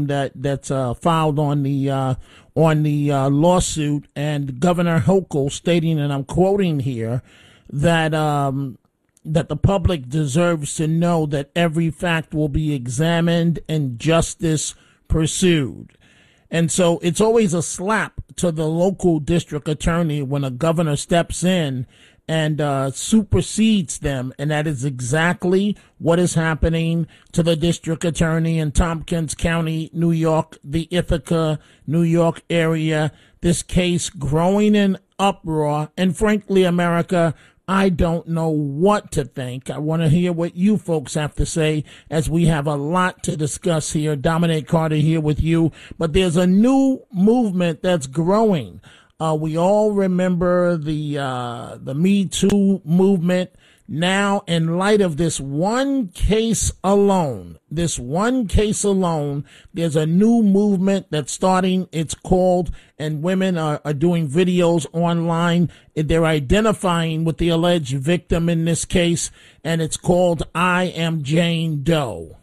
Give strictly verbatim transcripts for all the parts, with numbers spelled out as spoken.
that that's uh, filed on the uh, on the uh, lawsuit, and Governor Hochul stating, and I'm quoting here, that um, that the public deserves to know that every fact will be examined and justice pursued. And so it's always a slap to the local district attorney when a governor steps in and uh, supersedes them. And that is exactly what is happening to the district attorney in Tompkins County, New York, the Ithaca, New York area. This case growing in uproar. And frankly, America, I don't know what to think. I want to hear what you folks have to say, as we have a lot to discuss here. Dominic Carter here with you. But there's a new movement that's growing. Uh, we all remember the uh, the Me Too movement. Now, in light of this one case alone, this one case alone, there's a new movement that's starting. It's called, and women are, are doing videos online. They're identifying with the alleged victim in this case, and it's called I Am Jane Doe.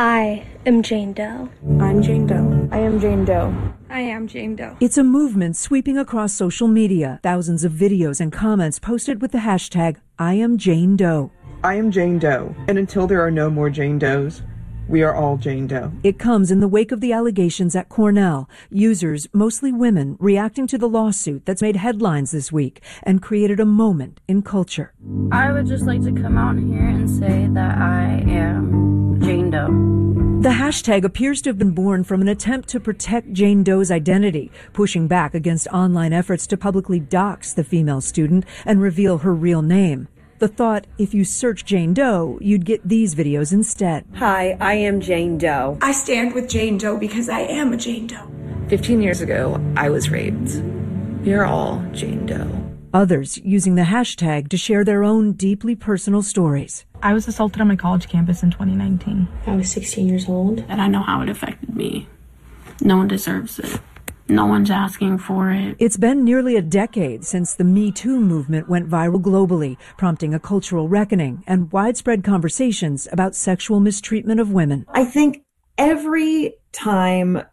I am Jane Doe. I'm Jane Doe. I am Jane Doe. I am Jane Doe. It's a movement sweeping across social media. Thousands of videos and comments posted with the hashtag I am Jane Doe. I am Jane Doe. And until there are no more Jane Does, we are all Jane Doe. It comes in the wake of the allegations at Cornell. Users, mostly women, reacting to the lawsuit that's made headlines this week and created a moment in culture. I would just like to come out here and say that I am Jane Doe. The hashtag appears to have been born from an attempt to protect Jane Doe's identity, pushing back against online efforts to publicly dox the female student and reveal her real name. The thought, if you search Jane Doe, you'd get these videos instead. Hi, I am Jane Doe. I stand with Jane Doe because I am a Jane Doe. Fifteen years ago, I was raped. We are all Jane Doe. Others using the hashtag to share their own deeply personal stories. I was assaulted on my college campus in twenty nineteen. I was sixteen years old. And I know how it affected me. No one deserves it. No one's asking for it. It's been nearly a decade since the Me Too movement went viral globally, prompting a cultural reckoning and widespread conversations about sexual mistreatment of women. I think every time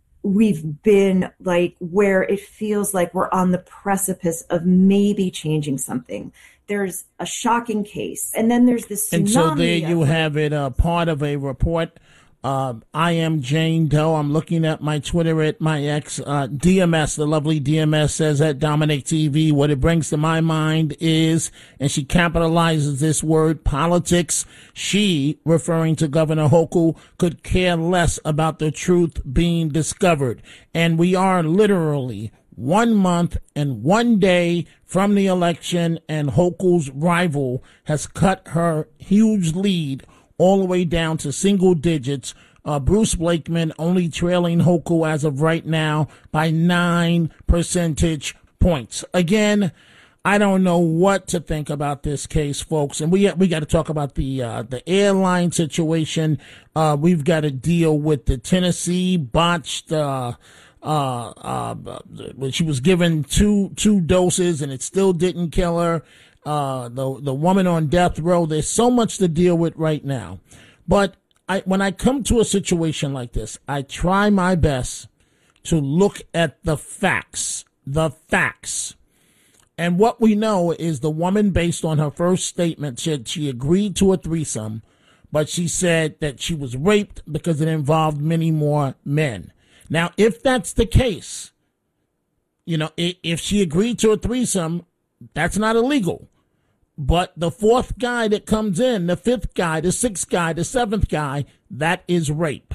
we've been like where it feels like we're on the precipice of maybe changing something, there's a shocking case, and then there's this tsunami. And so there you have it, uh, part of a report. Uh, I am Jane Doe. I'm looking at my Twitter at my ex, uh, D M S, the lovely D M S says at Dominic T V, what it brings to my mind is, and she capitalizes this word, politics. She, referring to Governor Hochul, could care less about the truth being discovered. And we are literally one month and one day from the election, and Hochul's rival has cut her huge lead all the way down to single digits. Uh, Bruce Blakeman only trailing Hochul as of right now by nine percentage points. Again, I don't know what to think about this case, folks. And we we got to talk about the uh, the airline situation. Uh, we've got to deal with the Tennessee botched. Uh, uh, uh, when she was given two two doses and it still didn't kill her. Uh, the the woman on death row. There's so much to deal with right now. But I, when I come to a situation like this, I try my best to look at the facts, the facts. And what we know is the woman, based on her first statement, said she agreed to a threesome, but she said that she was raped because it involved many more men. Now, if that's the case, you know, if she agreed to a threesome, that's not illegal. But the fourth guy that comes in, the fifth guy, the sixth guy, the seventh guy, that is rape.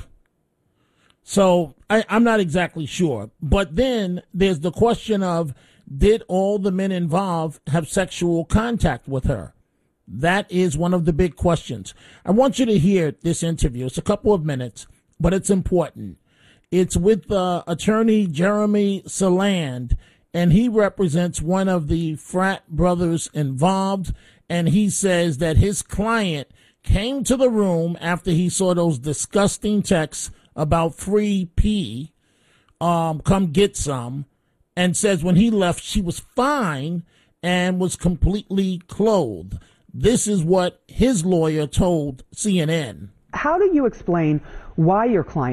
So I, I'm not exactly sure. But then there's the question of, did all the men involved have sexual contact with her? That is one of the big questions. I want you to hear this interview. It's a couple of minutes, but it's important. It's with uh, attorney Jeremy Saland, and he represents one of the frat brothers involved, and he says that his client came to the room after he saw those disgusting texts about free pee, um, come get some, and says when he left, she was fine and was completely clothed. This is what his lawyer told C N N. How do you explain why your client